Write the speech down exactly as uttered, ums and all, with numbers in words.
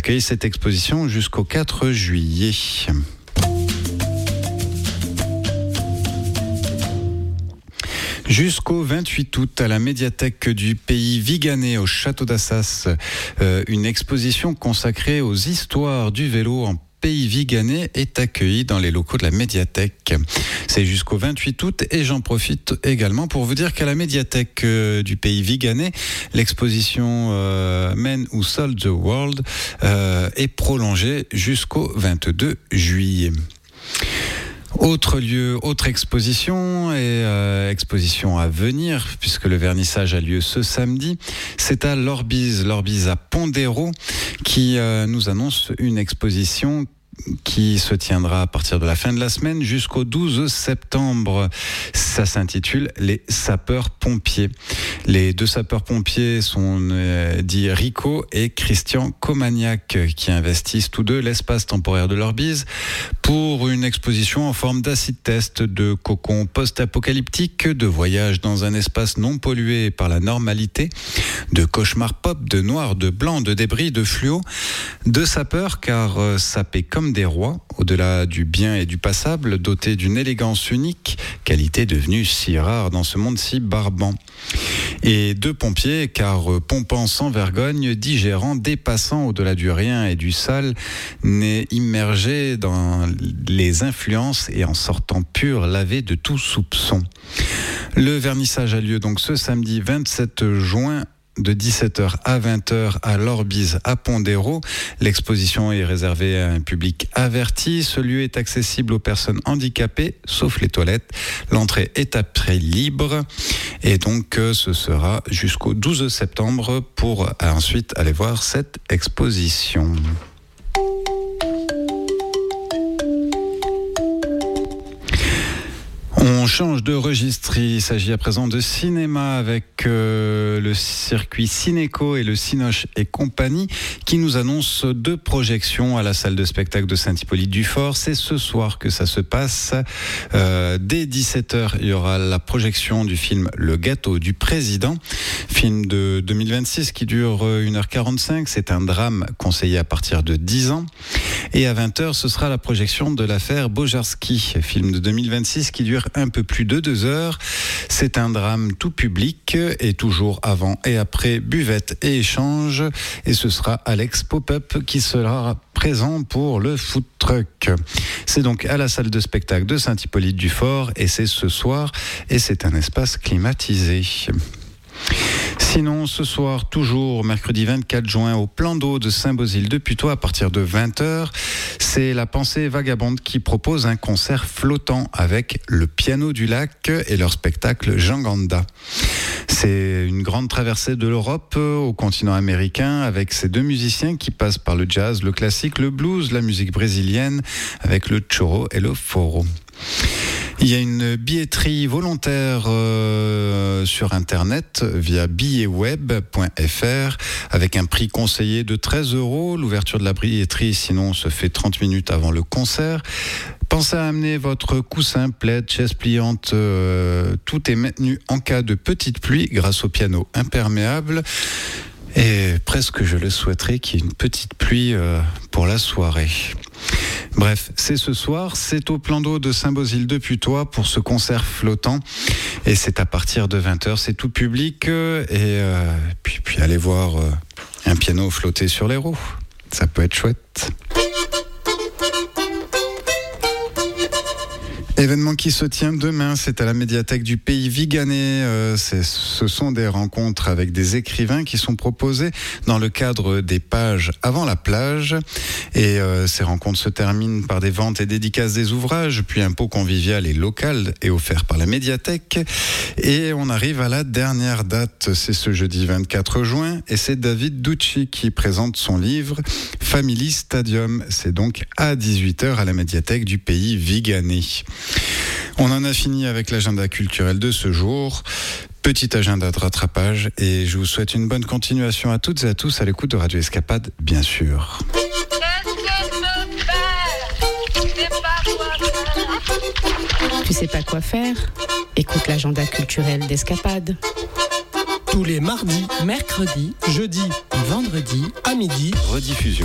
accueille cette exposition jusqu'au quatre juillet. Jusqu'au vingt-huit août, à la médiathèque du pays Viganais, au château d'Assas, euh, une exposition consacrée aux histoires du vélo en Pays Viganais est accueillie dans les locaux de la médiathèque. C'est jusqu'au vingt-huit août et j'en profite également pour vous dire qu'à la médiathèque euh, du pays Viganais, l'exposition euh, Men Who Sold the World euh, est prolongée jusqu'au vingt-deux juillet. Autre lieu, autre exposition et euh, exposition à venir puisque le vernissage a lieu ce samedi. C'est à l'Orbise, l'Orbise à Pondéro qui euh, nous annonce une exposition qui se tiendra à partir de la fin de la semaine jusqu'au douze septembre. Ça s'intitule Les sapeurs-pompiers. Les deux sapeurs-pompiers sont euh, dits Rico et Christian Comagnac qui investissent tous deux l'espace temporaire de l'Orbise pour une exposition en forme d'acide test, de cocon post-apocalyptique, de voyage dans un espace non pollué par la normalité, de cauchemar pop, de noir, de blanc, de débris, de fluo, de sapeurs car euh, sapés comme des rois, au-delà du bien et du passable, dotés d'une élégance unique, qualité devenue si rare dans ce monde si barbant. Et deux pompiers, car pompant sans vergogne, digérant, dépassant au-delà du rien et du sale, n'est immergé dans les influences et en sortant pur, lavé de tout soupçon. Le vernissage a lieu donc ce samedi vingt-sept juin de dix-sept heures à vingt heures à l'Orbise à Pondéro. L'exposition est réservée à un public averti. Ce lieu est accessible aux personnes handicapées, sauf les toilettes. L'entrée est à prix libre. Et donc, ce sera jusqu'au douze septembre pour ensuite aller voir cette exposition. On change de registre, il s'agit à présent de cinéma avec euh, le circuit Cinéco et le Cinoche et compagnie qui nous annoncent deux projections à la salle de spectacle de Saint-Hippolyte-du-Fort. C'est ce soir que ça se passe. Euh, dès dix-sept heures, il y aura la projection du film Le Gâteau du Président, film de deux mille vingt-six qui dure une heure quarante-cinq. C'est un drame conseillé à partir de dix ans. Et à vingt heures, ce sera la projection de l'affaire Bojarski, film de deux mille vingt-six qui dure un peu plus de deux heures. C'est un drame tout public et toujours avant et après buvette et échange. Et ce sera Alex Pop-Up qui sera présent pour le food truck. C'est donc à la salle de spectacle de Saint-Hippolyte-du-Fort et c'est ce soir et c'est un espace climatisé. Sinon, ce soir, toujours mercredi vingt-quatre juin, au plan d'eau de Saint-Bosile-de-Puteaux, à partir de vingt heures, c'est la Pensée Vagabonde qui propose un concert flottant avec le Piano du Lac et leur spectacle Janganda. C'est une grande traversée de l'Europe au continent américain avec ces deux musiciens qui passent par le jazz, le classique, le blues, la musique brésilienne avec le choro et le foro. Il y a une billetterie volontaire euh, sur Internet via billet web point f r avec un prix conseillé de treize euros. L'ouverture de la billetterie, sinon, se fait trente minutes avant le concert. Pensez à amener votre coussin, plaid, chaise pliante. Euh, tout est maintenu en cas de petite pluie grâce au piano imperméable. Et presque, je le souhaiterais qu'il y ait une petite pluie euh, pour la soirée. Bref, c'est ce soir, c'est au plan d'eau de Saint-Bosile-de-Puteaux pour ce concert flottant et c'est à partir de vingt heures, c'est tout public euh, et euh, puis, puis allez voir euh, un piano flotter sur les roues, ça peut être chouette. Événement qui se tient demain, c'est à la médiathèque du pays Viganais. Euh, c'est, ce sont des rencontres avec des écrivains qui sont proposées dans le cadre des pages avant la plage. Et euh, ces rencontres se terminent par des ventes et dédicaces des ouvrages, puis un pot convivial et local est offert par la médiathèque. Et on arrive à la dernière date, c'est ce jeudi vingt-quatre juin, et c'est David Ducci qui présente son livre Family Stadium. C'est donc à dix-huit heures à la médiathèque du pays Viganais. On en a fini avec l'agenda culturel de ce jour. Petit agenda de rattrapage et je vous souhaite une bonne continuation à toutes et à tous à l'écoute de Radio Escapade, bien sûr. Tu sais pas quoi faire ? Écoute l'agenda culturel d'Escapade. Tous les mardis, mercredis, jeudis et vendredis à midi. Rediffusion.